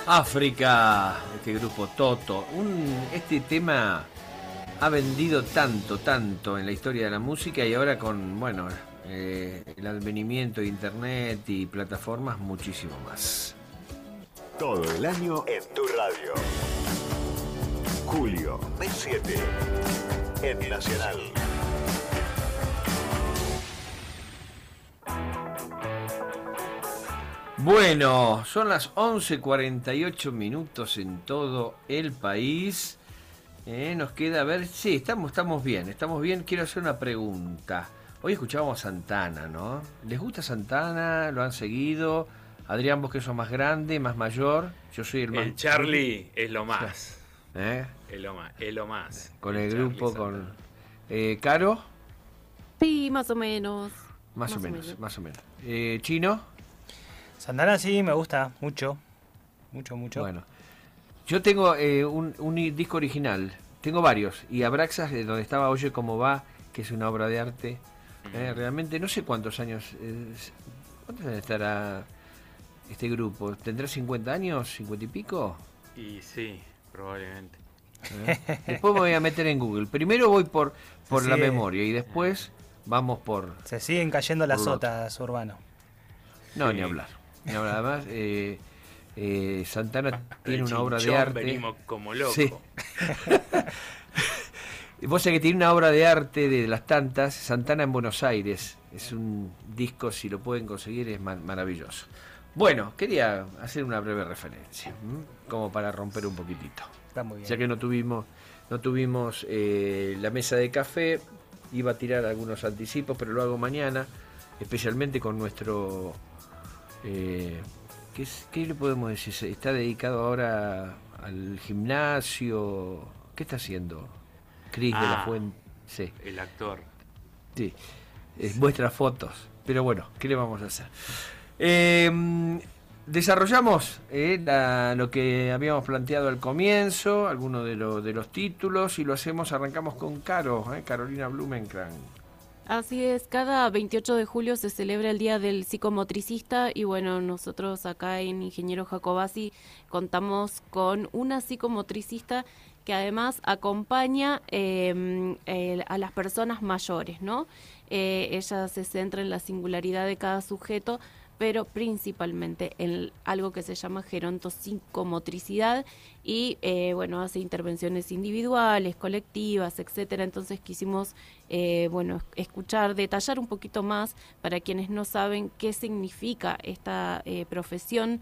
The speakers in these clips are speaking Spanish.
África, este grupo Toto. Este tema ha vendido tanto en la historia de la música, y ahora con, bueno, el advenimiento de internet y plataformas, muchísimo más. Todo el año en tu radio. Julio, mes 7, en Nacional. Bueno, son las 11:48 minutos en todo el país. Nos queda, a ver, sí, estamos bien. Quiero hacer una pregunta. Hoy escuchábamos Santana, ¿no? ¿Les gusta Santana? ¿Lo han seguido? Adrián, vos que sos más grande, más mayor. Yo soy el más... El Charlie es lo más. Es lo más. Con el grupo, con... ¿Caro? Sí, más o menos. Más o menos. ¿Chino? Santana sí, me gusta mucho. Bueno, yo tengo un disco original. Tengo varios. Y Abraxas, donde estaba Oye Cómo Va, que es una obra de arte. Realmente no sé cuántos años... ¿Cuántos años estará este grupo? ¿Tendrá 50 años? ¿50 y pico? Y sí, probablemente. Después me voy a meter en Google. Primero voy por la memoria y después vamos por... Se siguen cayendo las sotas, Urbano. No, Sí. ni hablar. Además, Santana tiene una obra de Chinchón, arte. venimos como locos. Sí. Vos sabés que tiene una obra de arte de las tantas, Santana en Buenos Aires. Es un disco, si lo pueden conseguir, es maravilloso. Bueno, quería hacer una breve referencia, como para romper un poquitito. Está muy bien. Ya que no tuvimos la mesa de café, iba a tirar algunos anticipos, pero lo hago mañana, especialmente con nuestro... ¿qué le podemos decir? ¿Está dedicado ahora al gimnasio? ¿Qué está haciendo? Cris de la Fuente. Sí. El actor. Sí. Muestra fotos. Pero bueno, ¿qué le vamos a hacer? Desarrollamos lo que habíamos planteado al comienzo, algunos de los títulos, y lo arrancamos con Carolina Blumenkranz. Así es, cada 28 de julio se celebra el Día del Psicomotricista y bueno, nosotros acá en Ingeniero Jacobasi contamos con una psicomotricista que además acompaña a las personas mayores, ¿no? Ella se centra en la singularidad de cada sujeto, pero principalmente en algo que se llama gerontopsicomotricidad y bueno, hace intervenciones individuales, colectivas, etcétera. Entonces quisimos detallar un poquito más para quienes no saben qué significa esta profesión,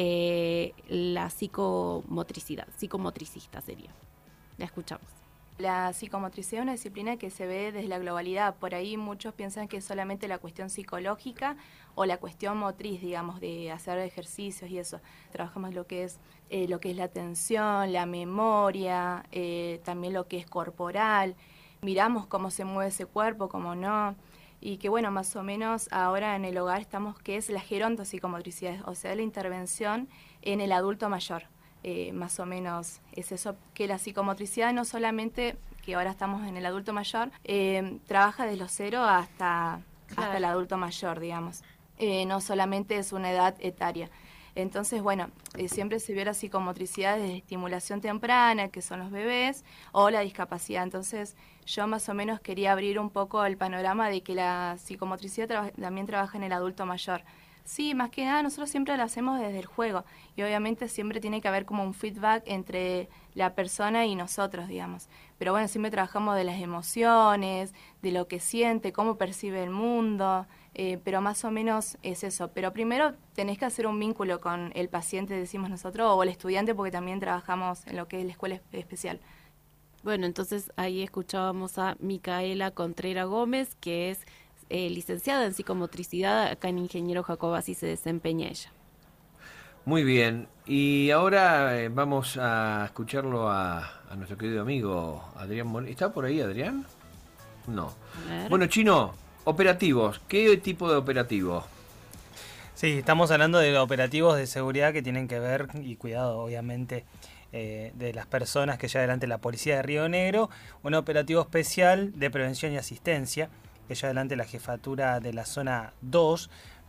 la psicomotricista sería. La escuchamos. La psicomotricidad es una disciplina que se ve desde la globalidad. Por ahí muchos piensan que es solamente la cuestión psicológica o la cuestión motriz, digamos, de hacer ejercicios y eso. Trabajamos lo que es la atención, la memoria, también lo que es corporal. Miramos cómo se mueve ese cuerpo, cómo no. Y que bueno, más o menos ahora en el hogar estamos, que es la gerontopsicomotricidad, o sea, la intervención en el adulto mayor. Más o menos es eso, que la psicomotricidad no solamente, que ahora estamos en el adulto mayor, trabaja desde los 0 hasta el adulto mayor, digamos. No solamente es una edad etaria. Entonces, bueno, siempre se vio la psicomotricidad desde estimulación temprana, que son los bebés, o la discapacidad. Entonces, yo más o menos quería abrir un poco el panorama de que la psicomotricidad también trabaja en el adulto mayor. Sí, más que nada nosotros siempre lo hacemos desde el juego y obviamente siempre tiene que haber como un feedback entre la persona y nosotros, digamos. Pero bueno, siempre trabajamos de las emociones, de lo que siente, cómo percibe el mundo, pero más o menos es eso. Pero primero tenés que hacer un vínculo con el paciente, decimos nosotros, o el estudiante, porque también trabajamos en lo que es la escuela especial. Bueno, entonces ahí escuchábamos a Micaela Contreras Gómez, que es licenciada en psicomotricidad, acá en Ingeniero Jacobasi se desempeña ella. Muy bien, y ahora vamos a escucharlo a nuestro querido amigo Adrián Moreno. ¿Está por ahí Adrián? No. Bueno, Chino, operativos, ¿qué tipo de operativo? Sí, estamos hablando de operativos de seguridad que tienen que ver, y cuidado obviamente, de las personas que lleva adelante la Policía de Río Negro, un operativo especial de prevención y asistencia que lleva adelante la jefatura de la zona 2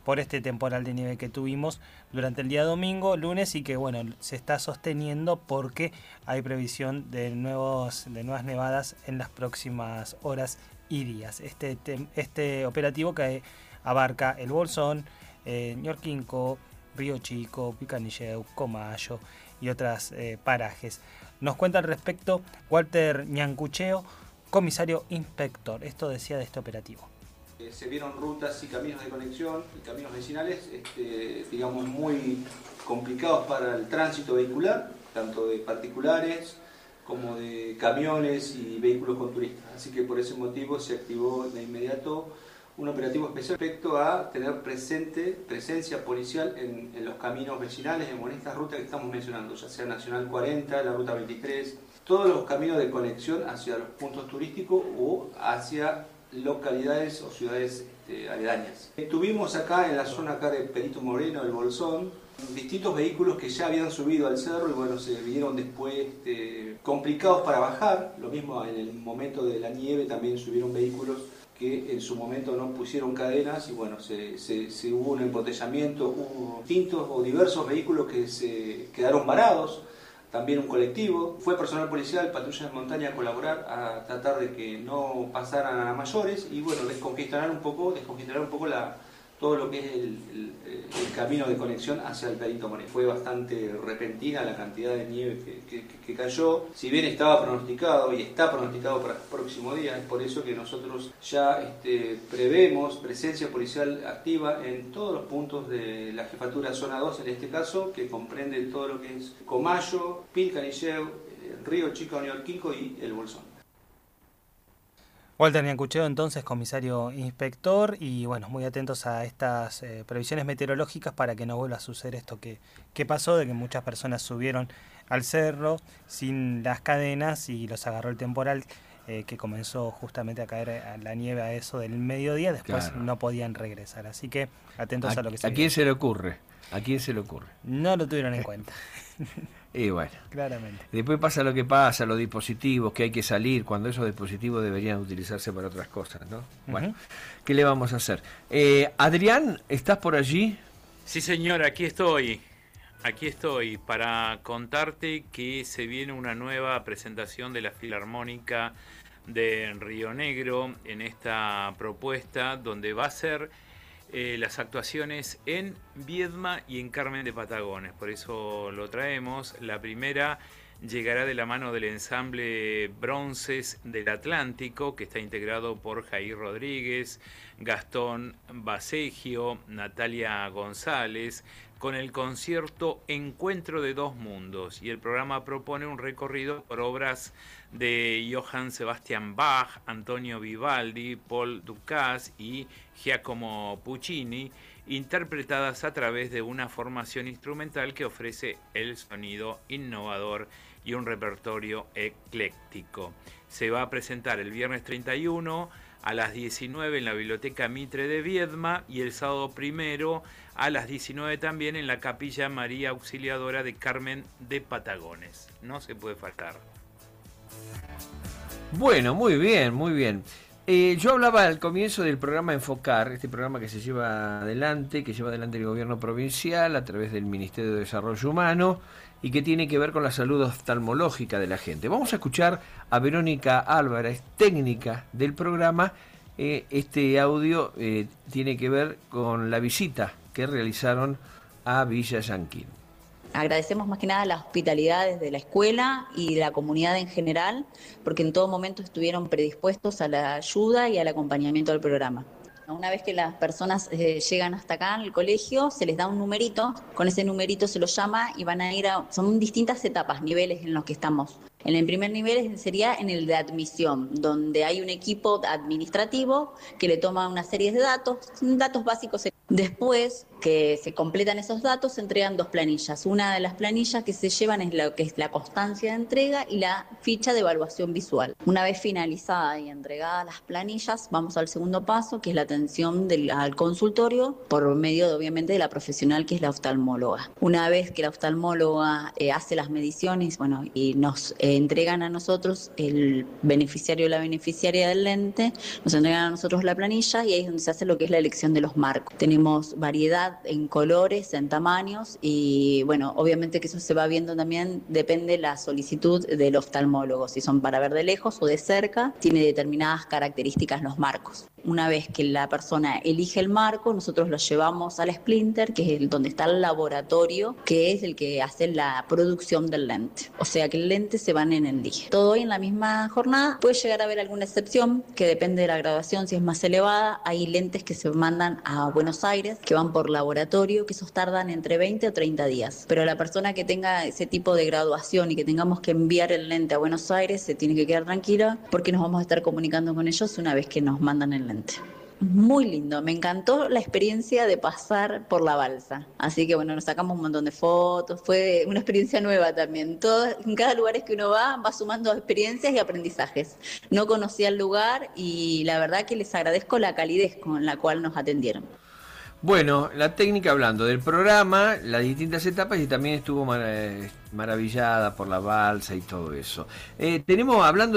por este temporal de nieve que tuvimos durante el día domingo, lunes, y que bueno, se está sosteniendo porque hay previsión de nuevas nevadas en las próximas horas y días. Este operativo que abarca el Bolsón, Ñorquinco, Río Chico, Pilcanilleu, Comayo y otros parajes. Nos cuenta al respecto Walter Ñancucheo, comisario inspector. Esto decía de este operativo. Se vieron rutas y caminos de conexión y caminos vecinales, digamos, muy complicados para el tránsito vehicular, tanto de particulares como de camiones y vehículos con turistas. Así que por ese motivo se activó de inmediato un operativo especial respecto a tener presencia policial en los caminos vecinales, en estas rutas que estamos mencionando, ya sea Nacional 40, la Ruta 23, todos los caminos de conexión hacia los puntos turísticos o hacia localidades o ciudades aledañas. Tuvimos acá en la zona acá de Perito Moreno, el Bolsón, distintos vehículos que ya habían subido al cerro y bueno, se vieron después complicados para bajar. Lo mismo en el momento de la nieve también subieron vehículos que en su momento no pusieron cadenas y bueno, se hubo un embotellamiento, hubo distintos o diversos vehículos que se quedaron varados. También un colectivo, fue personal policial, patrulla de montaña a colaborar, a tratar de que no pasaran a mayores y bueno, descongestionar un poco todo lo que es el camino de conexión hacia el Perito Moreno. Fue bastante repentina la cantidad de nieve que cayó, si bien estaba pronosticado y está pronosticado para los próximos días, es por eso que nosotros ya prevemos presencia policial activa en todos los puntos de la jefatura zona 2, en este caso, que comprende todo lo que es Comayo, Pilcanilleu, Río Chico, Ñorquinco y el Bolsón. Walter Ñancucheo, entonces, comisario inspector, y bueno, muy atentos a estas previsiones meteorológicas para que no vuelva a suceder esto que pasó, de que muchas personas subieron al cerro sin las cadenas y los agarró el temporal que comenzó justamente a caer a la nieve a eso del mediodía, después claro, no podían regresar. Así que atentos a lo que se viene. ¿A quién se le ocurre? ¿A quién se le ocurre? No lo tuvieron en cuenta. Y bueno, claramente. Después pasa lo que pasa, los dispositivos, que hay que salir, cuando esos dispositivos deberían utilizarse para otras cosas, ¿no? Bueno, ¿qué le vamos a hacer? Adrián, ¿estás por allí? Sí, señor, aquí estoy. Aquí estoy para contarte que se viene una nueva presentación de la Filarmónica de Río Negro en esta propuesta donde va a ser las actuaciones en Viedma y en Carmen de Patagones. Por eso lo traemos. La primera llegará de la mano del ensamble Bronces del Atlántico, que está integrado por Jair Rodríguez, Gastón Basegio, Natalia González, con el concierto Encuentro de Dos Mundos, y el programa propone un recorrido por obras de Johann Sebastian Bach, Antonio Vivaldi, Paul Dukas y Giacomo Puccini, interpretadas a través de una formación instrumental que ofrece el sonido innovador y un repertorio ecléctico. Se va a presentar el viernes 31 a las 19 en la Biblioteca Mitre de Viedma y el sábado 1 a las 19 también en la Capilla María Auxiliadora de Carmen de Patagones. No se puede faltar. Bueno, muy bien, muy bien. Yo hablaba al comienzo del programa Enfocar, este programa que lleva adelante el gobierno provincial a través del Ministerio de Desarrollo Humano y que tiene que ver con la salud oftalmológica de la gente. Vamos a escuchar a Verónica Álvarez, técnica del programa. Este audio tiene que ver con la visita que realizaron a Villa Yanquín. Agradecemos más que nada la hospitalidad desde la escuela y de la comunidad en general, porque en todo momento estuvieron predispuestos a la ayuda y al acompañamiento del programa. Una vez que las personas llegan hasta acá al colegio, se les da un numerito, con ese numerito se los llama y van a ir son distintas etapas, niveles en los que estamos. En el primer nivel sería en el de admisión, donde hay un equipo administrativo que le toma una serie de datos básicos. Después que se completan esos datos, se entregan 2 planillas. Una de las planillas que se llevan es lo que es la constancia de entrega y la ficha de evaluación visual. Una vez finalizada y entregadas las planillas, vamos al segundo paso, que es la atención al consultorio por medio, obviamente, de la profesional que es la oftalmóloga. Una vez que la oftalmóloga hace las mediciones, y nos entregan a nosotros, el beneficiario o la beneficiaria del lente, nos entregan a nosotros la planilla y ahí es donde se hace lo que es la elección de los marcos. Tenemos variedad en colores, en tamaños y bueno, obviamente que eso se va viendo también, depende la solicitud del oftalmólogo, si son para ver de lejos o de cerca, tiene determinadas características los marcos. Una vez que la persona elige el marco, nosotros lo llevamos al Splinter, que es donde está el laboratorio, que es el que hace la producción del lente. O sea que el lente se van en el día. Todo hoy en la misma jornada. Puede llegar a haber alguna excepción, que depende de la graduación, si es más elevada. Hay lentes que se mandan a Buenos Aires, que van por laboratorio, que esos tardan entre 20 o 30 días. Pero la persona que tenga ese tipo de graduación y que tengamos que enviar el lente a Buenos Aires, se tiene que quedar tranquila, porque nos vamos a estar comunicando con ellos una vez que nos mandan el lente. Muy lindo, me encantó la experiencia de pasar por la balsa, así que bueno, nos sacamos un montón de fotos, fue una experiencia nueva también. En cada lugar que uno va sumando experiencias y aprendizajes. No conocía el lugar y la verdad que les agradezco la calidez con la cual nos atendieron. Bueno, la técnica hablando del programa, las distintas etapas y también estuvo maravillada por la balsa y todo eso. Tenemos, hablando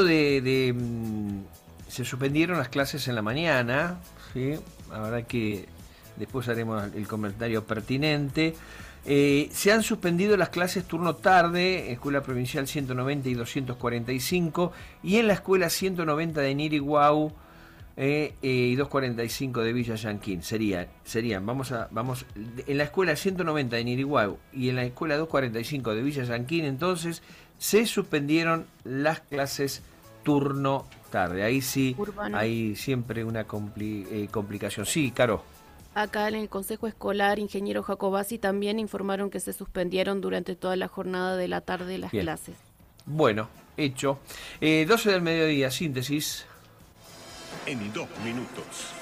se suspendieron las clases en la mañana, ¿sí? La verdad que después haremos el comentario pertinente. Se han suspendido las clases turno tarde, Escuela Provincial 190 y 245, y en la Escuela 190 de Niriguau y 245 de Villa Yanquín. Serían, vamos en la Escuela 190 de Niriguau y en la Escuela 245 de Villa Yanquín, entonces se suspendieron las clases turno tarde. Ahí sí, Urbano. Hay siempre una complicación. Sí, Caro. Acá en el Consejo Escolar, ingeniero Jacobasi, también informaron que se suspendieron durante toda la jornada de la tarde las clases. Bueno, hecho. 12 del mediodía, síntesis. En 2 minutos.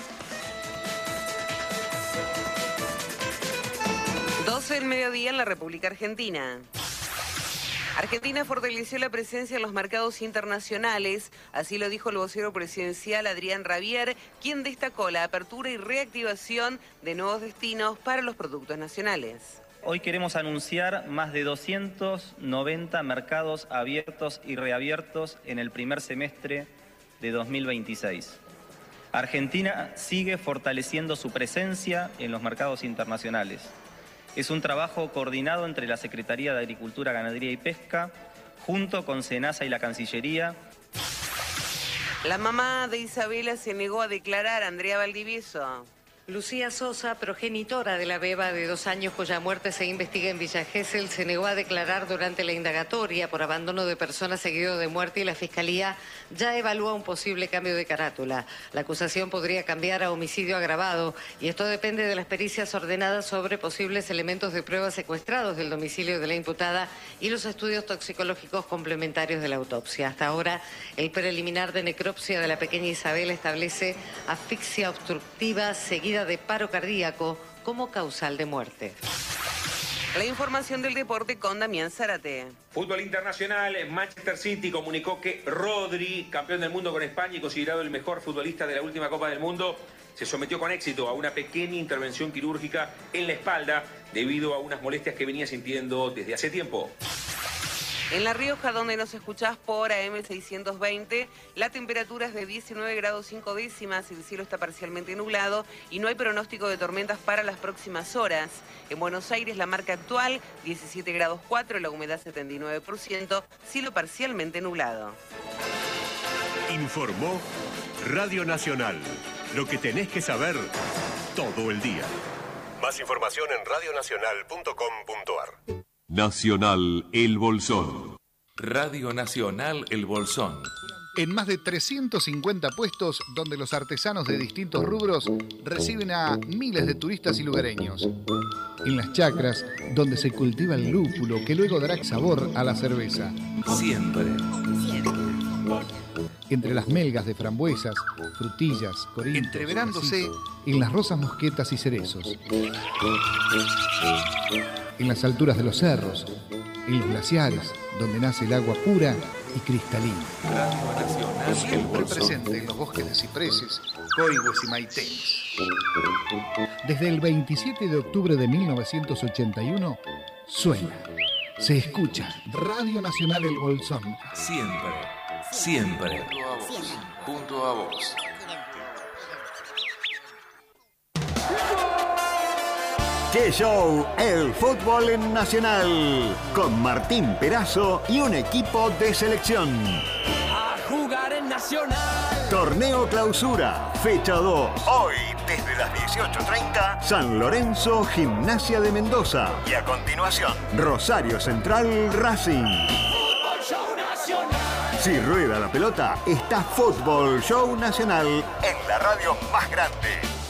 12 del mediodía en la República Argentina. Argentina fortaleció la presencia en los mercados internacionales, así lo dijo el vocero presidencial Adrián Rabier, quien destacó la apertura y reactivación de nuevos destinos para los productos nacionales. Hoy queremos anunciar más de 290 mercados abiertos y reabiertos en el primer semestre de 2026. Argentina sigue fortaleciendo su presencia en los mercados internacionales. Es un trabajo coordinado entre la Secretaría de Agricultura, Ganadería y Pesca, junto con SENASA y la Cancillería. La mamá de Isabela se negó a declarar, Andrea Valdivieso. Lucía Sosa, progenitora de la beba de 2 años cuya muerte se investiga en Villa Gesell, se negó a declarar durante la indagatoria por abandono de persona seguido de muerte y la Fiscalía ya evalúa un posible cambio de carátula. La acusación podría cambiar a homicidio agravado y esto depende de las pericias ordenadas sobre posibles elementos de prueba secuestrados del domicilio de la imputada y los estudios toxicológicos complementarios de la autopsia. Hasta ahora, el preliminar de necropsia de la pequeña Isabela establece asfixia obstructiva seguida de paro cardíaco como causal de muerte. La información del deporte con Damián Zárate. Fútbol internacional, Manchester City comunicó que Rodri, campeón del mundo con España y considerado el mejor futbolista de la última Copa del Mundo, se sometió con éxito a una pequeña intervención quirúrgica en la espalda debido a unas molestias que venía sintiendo desde hace tiempo. En La Rioja, donde nos escuchás por AM620, la temperatura es de 19 grados 5 décimas, el cielo está parcialmente nublado y no hay pronóstico de tormentas para las próximas horas. En Buenos Aires, la marca actual, 17 grados 4, la humedad 79%, cielo parcialmente nublado. Informó Radio Nacional. Lo que tenés que saber todo el día. Más información en radionacional.com.ar. Nacional El Bolsón. Radio Nacional El Bolsón. En más de 350 puestos donde los artesanos de distintos rubros reciben a miles de turistas y lugareños. En las chacras donde se cultiva el lúpulo que luego dará sabor a la cerveza. Siempre. Entre las melgas de frambuesas, frutillas, corintios, entreverándose en las rosas mosquetas y cerezos. En las alturas de los cerros, en los glaciares, donde nace el agua pura y cristalina. Siempre presente en los bosques de cipreses, coigües y maitenes. Desde el 27 de octubre de 1981, suena Se escucha Radio Nacional El Bolsón. Siempre, siempre, junto a vos. ¡Qué show! El fútbol en Nacional. Con Martín Perazo y un equipo de selección. A jugar en Nacional. Torneo Clausura, fecha 2. Hoy, desde las 18:30, San Lorenzo, Gimnasia de Mendoza. Y a continuación, Rosario Central, Racing. Fútbol Show Nacional. Si rueda la pelota, está Fútbol Show Nacional en la radio más grande.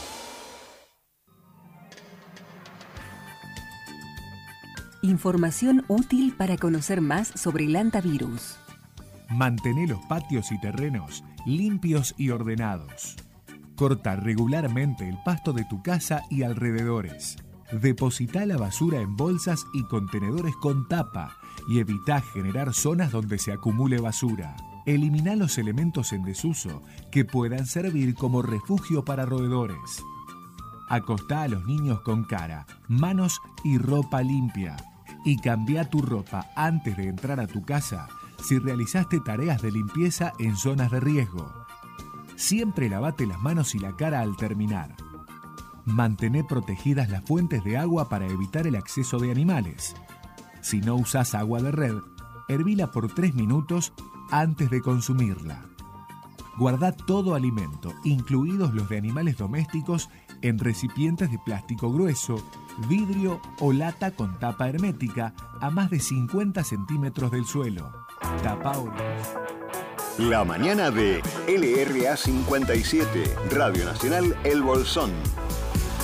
Información útil para conocer más sobre el hantavirus. Mantener los patios y terrenos limpios y ordenados. Corta regularmente el pasto de tu casa y alrededores. Deposita la basura en bolsas y contenedores con tapa y evita generar zonas donde se acumule basura. Elimina los elementos en desuso que puedan servir como refugio para roedores. Acostá a los niños con cara, manos y ropa limpia. Y cambia tu ropa antes de entrar a tu casa si realizaste tareas de limpieza en zonas de riesgo. Siempre lavate las manos y la cara al terminar. Mantené protegidas las fuentes de agua para evitar el acceso de animales. Si no usás agua de red, hervila por 3 minutos antes de consumirla. Guardá todo alimento, incluidos los de animales domésticos, en recipientes de plástico grueso, vidrio o lata con tapa hermética a más de 50 centímetros del suelo. Tapa orejas. La mañana de LRA 57, Radio Nacional El Bolsón.